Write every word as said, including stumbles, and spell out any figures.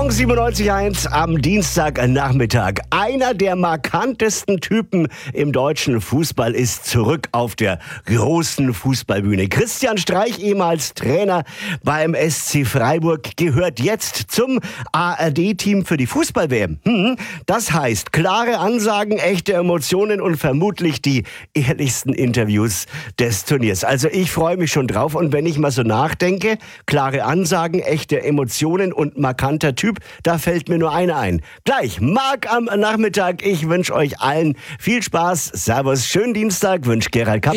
Morgen siebenundneunzig Komma eins am Dienstagnachmittag. Einer der markantesten Typen im deutschen Fußball ist zurück auf der großen Fußballbühne. Christian Streich, ehemals Trainer beim S C Freiburg, gehört jetzt zum A R D-Team für die Fußball-W M. Hm, das heißt, klare Ansagen, echte Emotionen und vermutlich die ehrlichsten Interviews des Turniers. Also ich freue mich schon drauf, und wenn ich mal so nachdenke, klare Ansagen, echte Emotionen und markanter Typ, da fällt mir nur einer ein. Gleich, Marc am Nachmittag. Ich wünsche euch allen viel Spaß. Servus, schönen Dienstag, wünscht Gerald Kapp.